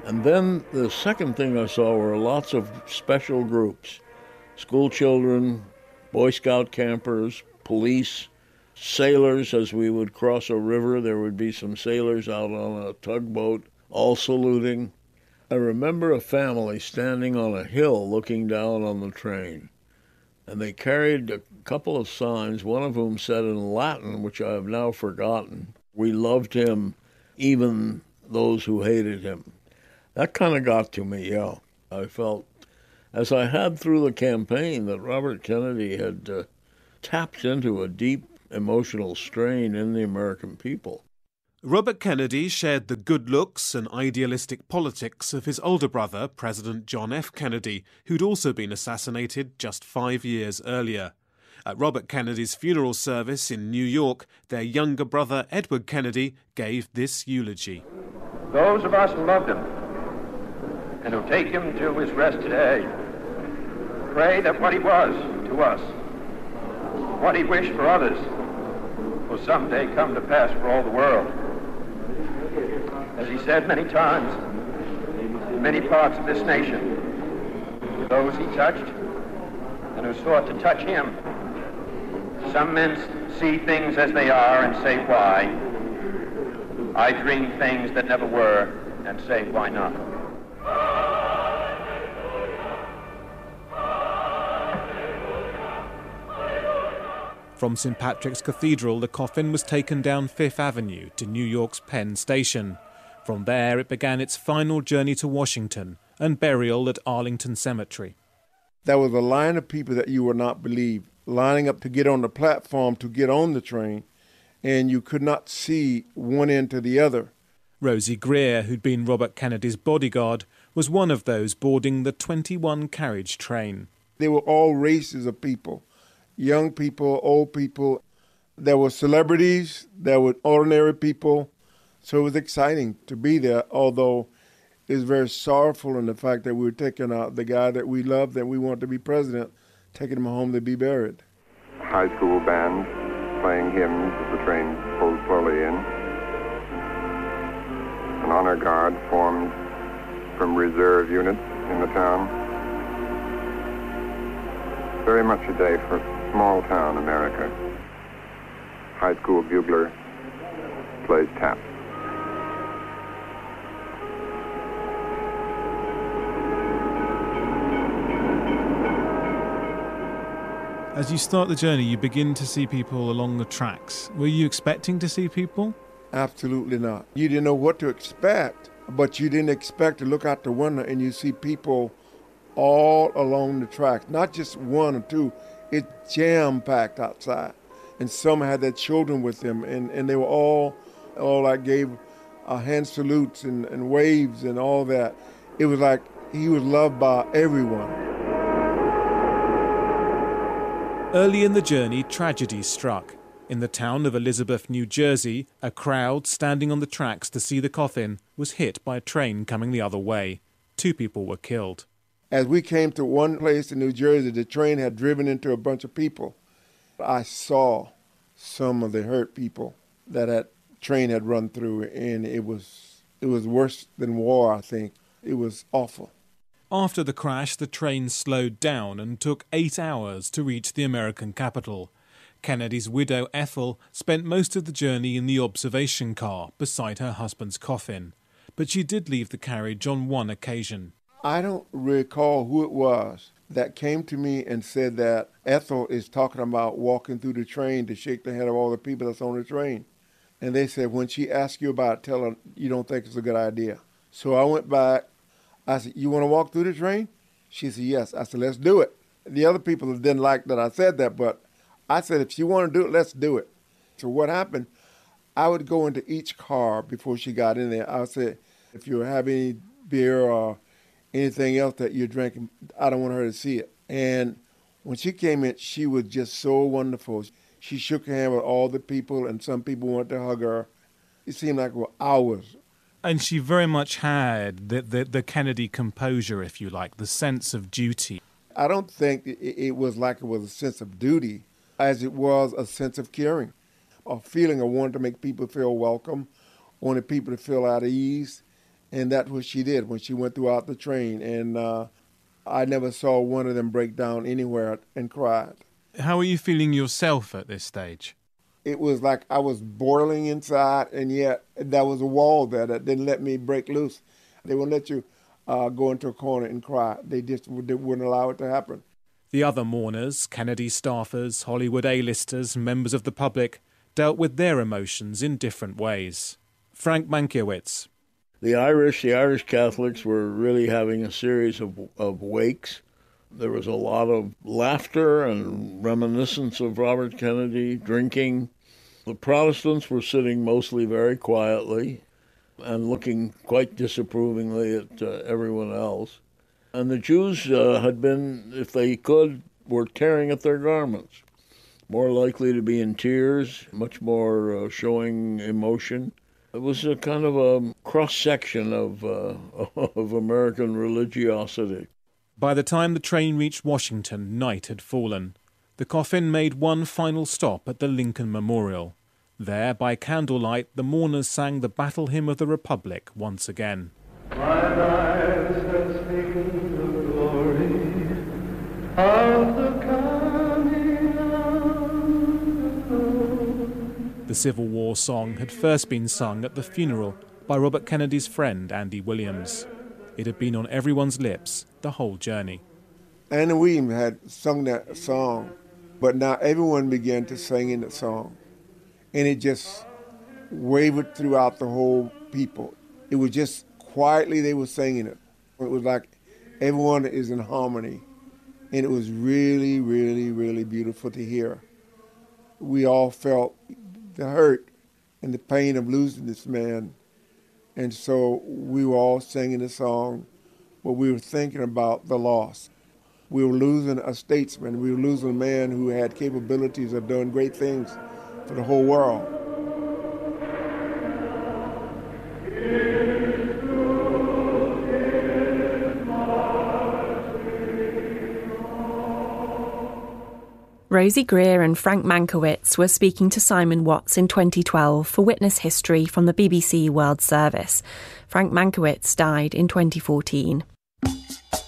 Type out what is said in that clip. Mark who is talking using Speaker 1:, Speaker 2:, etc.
Speaker 1: And then the second thing I saw were lots of special groups: school children, Boy Scout campers, police, sailors. As we would cross a river, there would be some sailors out on a tugboat, all saluting. I remember a family standing on a hill looking down on the train, and they carried a couple of signs, one of whom said in Latin, which I have now forgotten, "We loved him, even those who hated him." That kind of got to me, yeah. I felt, as I had through the campaign, that Robert Kennedy had tapped into a deep emotional strain in the American people.
Speaker 2: Robert Kennedy shared the good looks and idealistic politics of his older brother, President John F. Kennedy, who'd also been assassinated just 5 years earlier. At Robert Kennedy's funeral service in New York, their younger brother, Edward Kennedy, gave this eulogy.
Speaker 3: Those of us who loved him and who take him to his rest today pray that what he was to us, what he wished for others, will someday come to pass for all the world. As he said many times, in many parts of this nation, those he touched and who sought to touch him, some men see things as they are and say, why? I dream things that never were and say, why not?
Speaker 2: From St. Patrick's Cathedral, the coffin was taken down Fifth Avenue to New York's Penn Station. From there, it began its final journey to Washington and burial at Arlington Cemetery.
Speaker 4: There was a line of people that you would not believe lining up to get on the platform to get on the train, and you could not see one end to the other.
Speaker 2: Rosie Greer, who'd been Robert Kennedy's bodyguard, was one of those boarding the 21-carriage train.
Speaker 4: They were all races of people, young people, old people. There were celebrities, there were ordinary people. So it was exciting to be there, although it was very sorrowful in the fact that we were taking out the guy that we loved, that we wanted to be president, taking him home to be buried.
Speaker 5: High school band playing hymns as the train pulled slowly in. An honor guard formed from reserve units in the town. Very much a day for small town America. High school bugler plays tap.
Speaker 2: As you start the journey, you begin to see people along the tracks. Were you expecting to see people?
Speaker 4: Absolutely not. You didn't know what to expect, but you didn't expect to look out the window and you see people all along the tracks, not just one or two. It's jam-packed outside. And some had their children with them, and they were all like gave hand salutes and waves and all that. It was like he was loved by everyone.
Speaker 2: Early in the journey, tragedy struck. In the town of Elizabeth, New Jersey, a crowd standing on the tracks to see the coffin was hit by a train coming the other way. 2 people were killed.
Speaker 4: As we came to one place in New Jersey, the train had driven into a bunch of people. I saw some of the hurt people that train had run through, and it was worse than war, I think. It was awful.
Speaker 2: After the crash, the train slowed down and took 8 hours to reach the American capital. Kennedy's widow, Ethel, spent most of the journey in the observation car beside her husband's coffin. But she did leave the carriage on one occasion.
Speaker 4: I don't recall who it was that came to me and said that Ethel is talking about walking through the train to shake the hand of all the people that's on the train. And they said, when she asks you about it, tell her you don't think it's a good idea. So I went back. I said, you want to walk through the train? She said, yes. I said, let's do it. The other people didn't like that I said that, but I said, if you want to do it, let's do it. So what happened, I would go into each car before she got in there. I said, if you have any beer or anything else that you're drinking, I don't want her to see it. And when she came in, she was just so wonderful. She shook her hand with all the people, and some people wanted to hug her. It seemed like it was hours.
Speaker 2: And she very much had the Kennedy composure, if you like, the sense of duty.
Speaker 4: I don't think it was like it was a sense of duty, as it was a sense of caring, a feeling of wanting to make people feel welcome, wanted people to feel at ease, And that's what she did when she went throughout the train. And I never saw one of them break down anywhere and cried.
Speaker 2: How are you feeling yourself at this stage?
Speaker 4: It was like I was boiling inside, and yet there was a wall there that didn't let me break loose. They wouldn't let you go into a corner and cry. They wouldn't allow it to happen.
Speaker 2: The other mourners, Kennedy staffers, Hollywood A-listers, members of the public, dealt with their emotions in different ways. Frank Mankiewicz.
Speaker 1: The Irish Catholics were really having a series of wakes. There was a lot of laughter and reminiscence of Robert Kennedy, drinking. The Protestants were sitting mostly very quietly and looking quite disapprovingly at everyone else. And the Jews had been, if they could, were tearing at their garments, more likely to be in tears, much more showing emotion. It was a kind of a cross-section of American religiosity.
Speaker 2: By the time the train reached Washington, night had fallen. The coffin made one final stop at the Lincoln Memorial. There, by candlelight, the mourners sang the Battle Hymn of the Republic once again.
Speaker 6: My eyes have seen the glory of the coming on.
Speaker 2: The Civil War song had first been sung at the funeral by Robert Kennedy's friend Andy Williams. It had been on everyone's lips the whole journey.
Speaker 4: Andy Williams had sung that song, but now everyone began to sing in the song. And it just wavered throughout the whole people. It was just quietly they were singing it. It was like everyone is in harmony. And it was really, really, really beautiful to hear. We all felt the hurt and the pain of losing this man. And so we were all singing the song, but we were thinking about the loss. We were losing a statesman. We were losing a man who had capabilities of doing great things for the whole world.
Speaker 7: Rosie Greer and Frank Mankiewicz were speaking to Simon Watts in 2012 for Witness History from the BBC World Service. Frank Mankiewicz died in 2014.